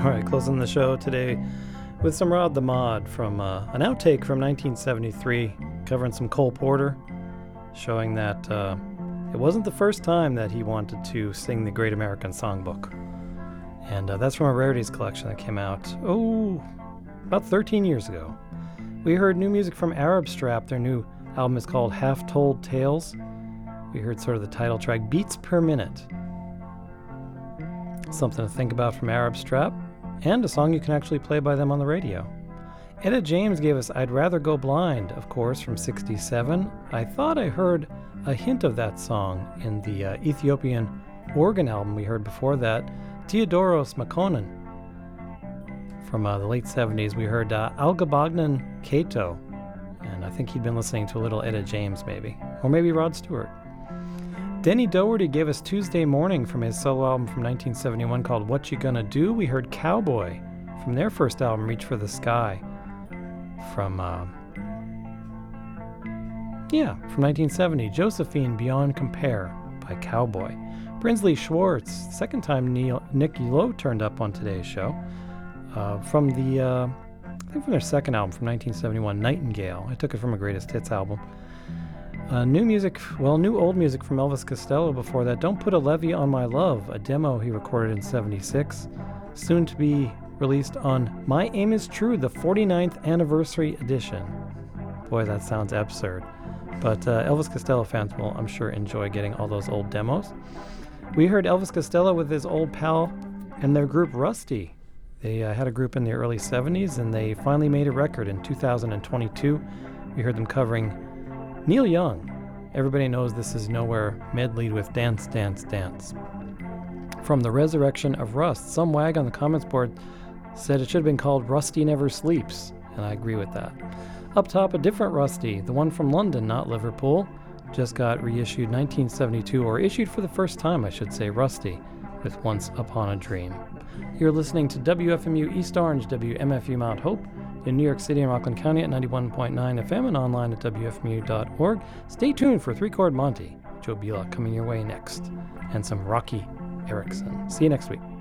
All right, closing the show today with some Rod the Mod from an outtake from 1973, covering some Cole Porter, showing that it wasn't the first time that he wanted to sing the Great American Songbook. And that's from a rarities collection that came out, about 13 years ago. We heard new music from Arab Strap. Their new album is called Half Told Tales. We heard sort of the title track, Beats Per Minute. Something to think about from Arab Strap, and a song you can actually play by them on the radio. Etta James gave us I'd Rather Go Blind, of course, from 67. I thought I heard a hint of that song in the Ethiopian organ album we heard before that, Theodoros Makonnen. From the late 70s, we heard Algabagnan Kato, and I think he'd been listening to a little Etta James maybe, or maybe Rod Stewart. Denny Doherty gave us Tuesday Morning from his solo album from 1971 called What You Gonna Do. We heard Cowboy from their first album, Reach for the Sky, from 1970. Josephine Beyond Compare by Cowboy. Brinsley Schwartz, second time Nick Lowe turned up on today's show, from their second album from 1971, Nightingale. I took it from a Greatest Hits album. New old music from Elvis Costello before that. Don't Put a Levy on My Love, a demo he recorded in 76, soon to be released on My Aim Is True, the 49th anniversary edition. Boy, that sounds absurd. But Elvis Costello fans will, I'm sure, enjoy getting all those old demos. We heard Elvis Costello with his old pal and their group Rusty. They had a group in the early 70s, and they finally made a record in 2022. We heard them covering Neil Young. Everybody knows This Is Nowhere, medleyed with Dance, Dance, Dance. From The Resurrection of Rust, some wag on the comments board said it should have been called Rusty Never Sleeps, and I agree with that. Up top, a different Rusty, the one from London, not Liverpool, just got reissued 1972, or issued for the first time, I should say, Rusty, with Once Upon a Dream. You're listening to WFMU East Orange, WMFU Mount Hope, in New York City and Rockland County at 91.9 FM and online at WFMU.org. Stay tuned for Three Chord Monty, Joe Bielock coming your way next, and some Rocky Erickson. See you next week.